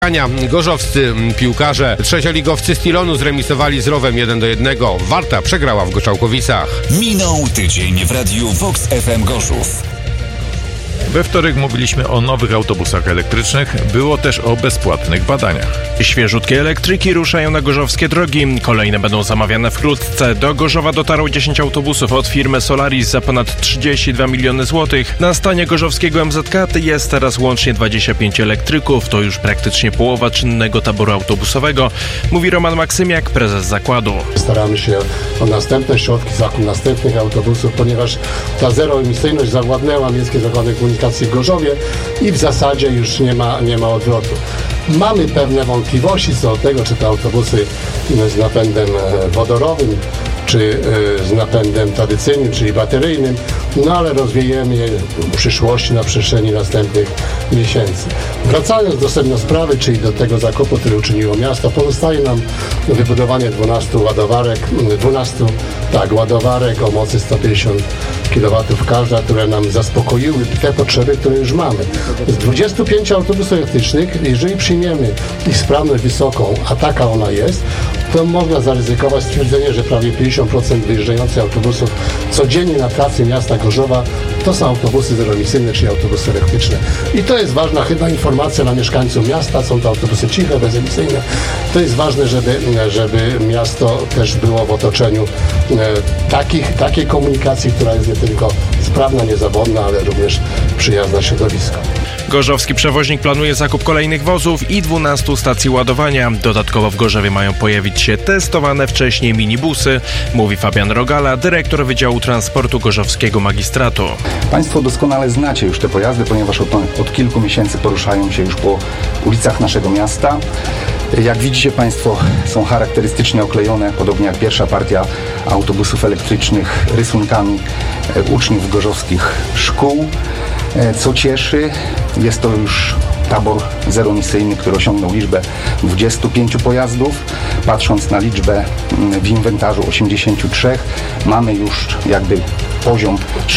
spotkania. Gorzowscy piłkarze trzecioligowcy z Tilonu zremisowali z Rowem 1-1. Warta przegrała w Goczałkowicach. Minął tydzień w Radiu Vox FM Gorzów. We wtorek mówiliśmy o nowych autobusach elektrycznych, było też o bezpłatnych badaniach. Świeżutkie elektryki ruszają na gorzowskie drogi. Kolejne będą zamawiane wkrótce. Do Gorzowa dotarło 10 autobusów od firmy Solaris za ponad 32 miliony złotych. Na stanie gorzowskiego MZK jest teraz łącznie 25 elektryków. To już praktycznie połowa czynnego taboru autobusowego, mówi Roman Maksymiak, prezes zakładu. Staramy się o następne środki, zakup następnych autobusów, ponieważ ta zeroemisyjność zawładnęła Miejskie Zakłady Komunikacji w Gorzowie i w zasadzie już nie ma odwrotu. Mamy pewne wątpliwości co do tego, czy te autobusy z napędem wodorowym, czy z napędem tradycyjnym, czyli bateryjnym, no ale rozwijemy je w przyszłości na przestrzeni następnych miesięcy. Wracając do sedna sprawy, czyli do tego zakupu, który uczyniło miasto, pozostaje nam wybudowanie 12 ładowarek o mocy 150 kW każda, które nam zaspokoiły te potrzeby, które już mamy. Z 25 autobusów elektrycznych, jeżeli przyjmiemy ich sprawność wysoką, a taka ona jest, to można zaryzykować stwierdzenie, że prawie 50% wyjeżdżających autobusów codziennie na trasy miasta Gorzowa to są autobusy zeroemisyjne, czyli autobusy elektryczne. I to jest ważna chyba informacja dla mieszkańców miasta, są to autobusy ciche, bezemisyjne. To jest ważne, żeby miasto też było w otoczeniu takiej komunikacji, która jest nie tylko sprawna, niezawodna, ale również przyjazna środowisku. Gorzowski przewoźnik planuje zakup kolejnych wozów i 12 stacji ładowania. Dodatkowo w Gorzowie mają pojawić się testowane wcześniej minibusy, mówi Fabian Rogala, dyrektor Wydziału Transportu Gorzowskiego Magistratu. Państwo doskonale znacie już te pojazdy, ponieważ od kilku miesięcy poruszają się już po ulicach naszego miasta. Jak widzicie Państwo, są charakterystycznie oklejone, podobnie jak pierwsza partia autobusów elektrycznych, rysunkami uczniów gorzowskich szkół. Co cieszy, jest to już tabor zeroemisyjny, który osiągnął liczbę 25 pojazdów. Patrząc na liczbę w inwentarzu 83, mamy już jakby poziom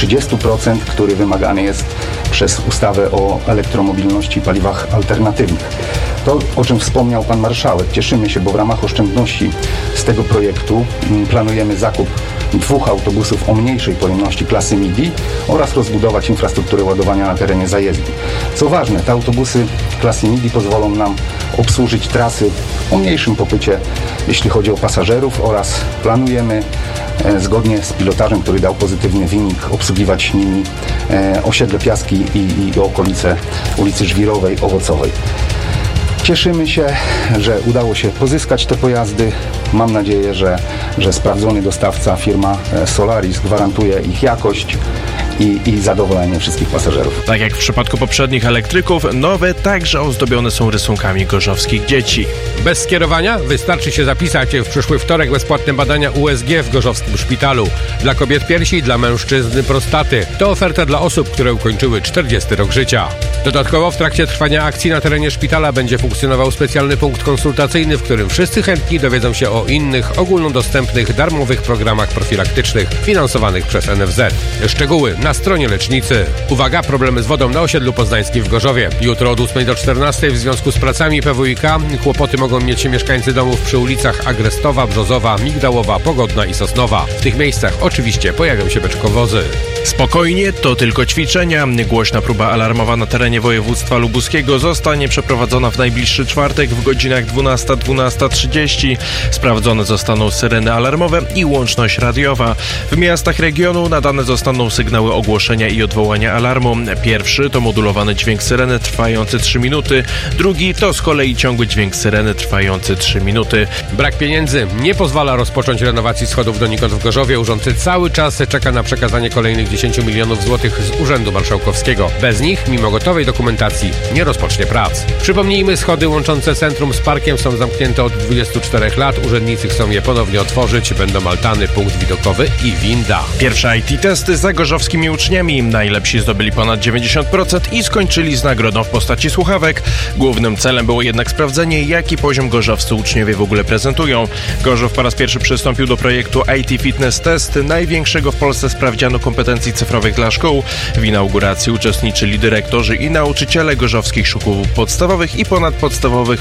30%, który wymagany jest przez ustawę o elektromobilności i paliwach alternatywnych. To, o czym wspomniał Pan Marszałek, cieszymy się, bo w ramach oszczędności z tego projektu planujemy zakup 2 autobusów o mniejszej pojemności klasy MIDI oraz rozbudować infrastrukturę ładowania na terenie zajezdni. Co ważne, te autobusy klasy MIDI pozwolą nam obsłużyć trasy o mniejszym popycie, jeśli chodzi o pasażerów, oraz planujemy zgodnie z pilotażem, który dał pozytywny wynik, obsługiwać nimi osiedle Piaski i okolice ulicy Żwirowej, Owocowej. Cieszymy się, że udało się pozyskać te pojazdy. Mam nadzieję, że sprawdzony dostawca, firma Solaris, gwarantuje ich jakość i zadowolenie wszystkich pasażerów. Tak jak w przypadku poprzednich elektryków, nowe także ozdobione są rysunkami gorzowskich dzieci. Bez skierowania wystarczy się zapisać w przyszły wtorek bezpłatne badania USG w gorzowskim szpitalu. Dla kobiet piersi, dla mężczyzn prostaty. To oferta dla osób, które ukończyły 40 rok życia. Dodatkowo w trakcie trwania akcji na terenie szpitala będzie funkcjonował specjalny punkt konsultacyjny, w którym wszyscy chętni dowiedzą się o innych ogólnodostępnych, darmowych programach profilaktycznych finansowanych przez NFZ. Szczegóły na stronie lecznicy. Uwaga, problemy z wodą na osiedlu poznańskim w Gorzowie. Jutro od 8 do 14 w związku z pracami PWiK kłopoty mogą mieć mieszkańcy domów przy ulicach Agrestowa, Brzozowa, Migdałowa, Pogodna i Sosnowa. W tych miejscach oczywiście pojawią się beczkowozy. Spokojnie, to tylko ćwiczenia. Głośna próba alarmowa na terenie województwa lubuskiego zostanie przeprowadzona w najbliższy czwartek w godzinach 12-12:30. Sprawdzone zostaną syreny alarmowe i łączność radiowa. W miastach regionu nadane zostaną sygnały ogłoszenia i odwołania alarmu. Pierwszy to modulowany dźwięk syreny trwający 3 minuty, drugi to z kolei ciągły dźwięk syreny trwający 3 minuty. Brak pieniędzy nie pozwala rozpocząć renowacji schodów donikąd w Gorzowie. Urząd cały czas czeka na przekazanie kolejnych 10 milionów złotych z Urzędu Marszałkowskiego. Bez nich, mimo gotowej dokumentacji, nie rozpocznie prac. Przypomnijmy, schody łączące centrum z parkiem są zamknięte od 24 lat. Urzędnicy chcą je ponownie otworzyć. Będą altany, punkt widokowy i winda. Pierwsze IT-testy za gorzowskimi uczniami. Najlepsi zdobyli ponad 90% i skończyli z nagrodą w postaci słuchawek. Głównym celem było jednak sprawdzenie, jaki poziom gorzowscy uczniowie w ogóle prezentują. Gorzów po raz pierwszy przystąpił do projektu IT Fitness Test, największego w Polsce sprawdzianu kompetencji cyfrowych dla szkół. W inauguracji uczestniczyli dyrektorzy i nauczyciele gorzowskich szkół podstawowych i ponadpodstawowych